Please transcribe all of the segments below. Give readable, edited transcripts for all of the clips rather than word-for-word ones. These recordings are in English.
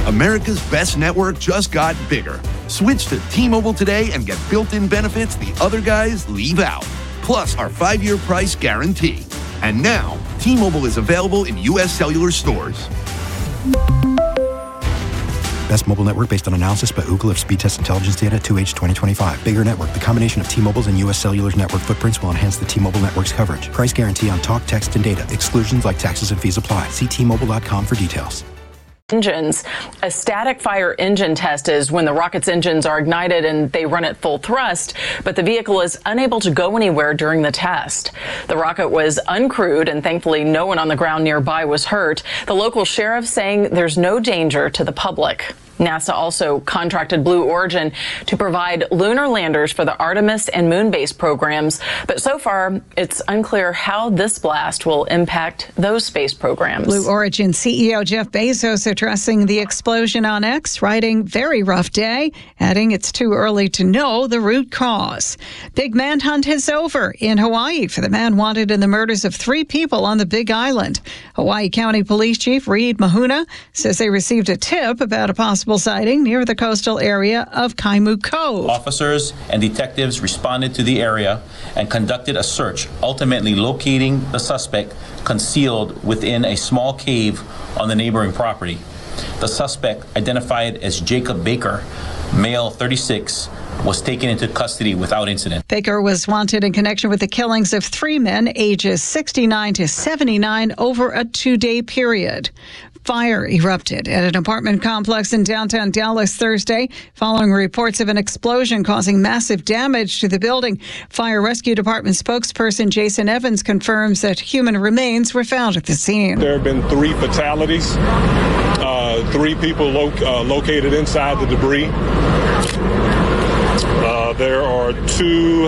America's best network just got bigger. Switch to T-Mobile today and get built-in benefits the other guys leave out. Plus our 5-year price guarantee. And now, T-Mobile is available in U.S. cellular stores. Best mobile network based on analysis by Ookla of speed test intelligence data 2H 2025. Bigger network. The combination of T-Mobile's and U.S. Cellular's network footprints will enhance the T-Mobile network's coverage. Price guarantee on talk, text, and data. Exclusions like taxes and fees apply. See T-Mobile.com for details. Engines. A static fire engine test is when the rocket's engines are ignited and they run at full thrust, but the vehicle is unable to go anywhere during the test. The rocket was uncrewed and thankfully no one on the ground nearby was hurt. The local sheriff saying there's no danger to the public. NASA also contracted Blue Origin to provide lunar landers for the Artemis and Moonbase programs, but so far it's unclear how this blast will impact those space programs. Blue Origin CEO Jeff Bezos addressing the explosion on X, writing, "Very rough day," adding it's too early to know the root cause. Big manhunt is over in Hawaii for the man wanted in the murders of 3 people on the Big Island. Hawaii County Police Chief Reed Mahuna says they received a tip about a possible sighting near the coastal area of Kaimu Cove. Officers and detectives responded to the area and conducted a search, ultimately locating the suspect concealed within a small cave on the neighboring property. The suspect, identified as Jacob Baker, male 36, was taken into custody without incident. Baker was wanted in connection with the killings of 3 men ages 69 to 79 over a 2-day period. Fire erupted at an apartment complex in downtown Dallas Thursday following reports of an explosion causing massive damage to the building. Fire Rescue Department spokesperson Jason Evans confirms that human remains were found at the scene. There have been 3 fatalities, 3 people located inside the debris. There are 2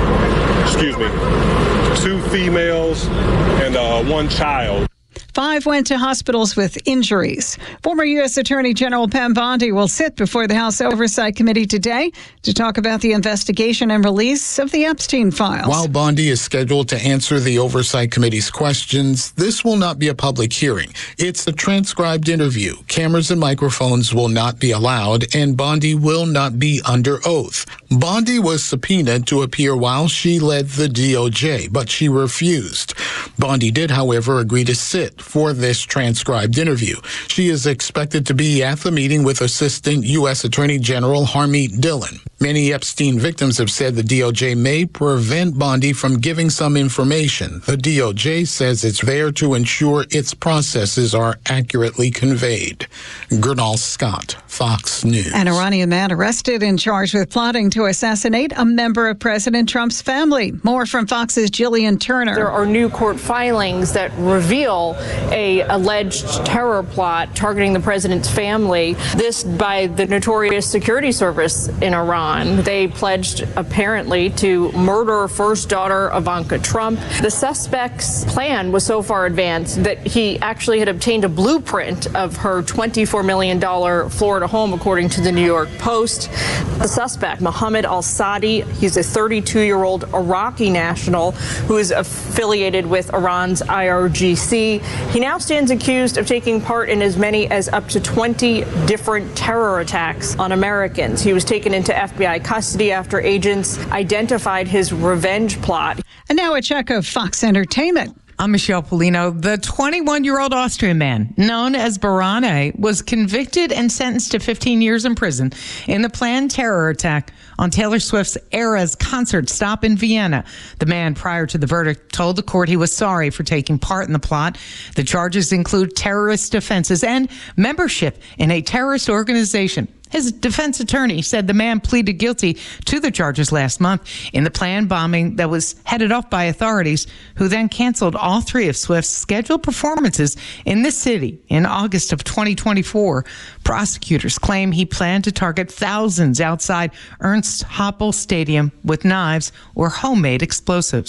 females and 1 child. 5 went to hospitals with injuries. Former U.S. Attorney General Pam Bondi will sit before the House Oversight Committee today to talk about the investigation and release of the Epstein files. While Bondi is scheduled to answer the Oversight Committee's questions, this will not be a public hearing. It's a transcribed interview. Cameras and microphones will not be allowed, and Bondi will not be under oath. Bondi was subpoenaed to appear while she led the DOJ, but she refused. Bondi did, however, agree to sit for this transcribed interview. She is expected to be at the meeting with Assistant U.S. Attorney General Harmeet Dillon. Many Epstein victims have said the DOJ may prevent Bondi from giving some information. The DOJ says it's there to ensure its processes are accurately conveyed. Gernal Scott, Fox News. An Iranian man arrested and charged with plotting to assassinate a member of President Trump's family. More from Fox's Jillian Turner. There are new court filings that reveal a alleged terror plot targeting the president's family. This by the notorious security service in Iran. They pledged apparently to murder first daughter Ivanka Trump. The suspect's plan was so far advanced that he actually had obtained a blueprint of her $24 million Florida home, according to the New York Post. The suspect, Mohammed al-Sadi, he's a 32-year-old Iraqi national who is affiliated with Iran's IRGC. He now stands accused of taking part in as many as up to 20 different terror attacks on Americans. He was taken into FBI custody after agents identified his revenge plot. And now a check of Fox Entertainment. I'm Michelle Polino. The 21-year-old Austrian man, known as Barane, was convicted and sentenced to 15 years in prison in the planned terror attack on Taylor Swift's Eras concert stop in Vienna. The man, prior to the verdict, told the court he was sorry for taking part in the plot. The charges include terrorist offenses and membership in a terrorist organization. His defense attorney said the man pleaded guilty to the charges last month in the planned bombing that was headed off by authorities, who then canceled all 3 of Swift's scheduled performances in this city in August of 2024. Prosecutors claim he planned to target thousands outside Ernst Happel Stadium with knives or homemade explosives.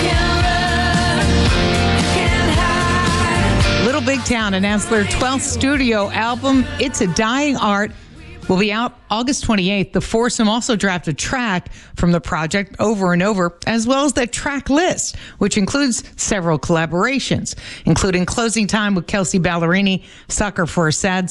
Little Big Town announced their 12th studio album, It's a Dying Art, will be out August 28th. The foursome also dropped a track from the project, Over and Over, as well as the track list, which includes several collaborations, including Closing Time with Kelsey Ballerini, Sucker for a Sad